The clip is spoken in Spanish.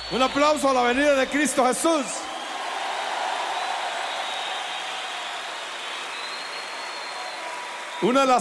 Un aplauso a la venida de Cristo Jesús. Una de las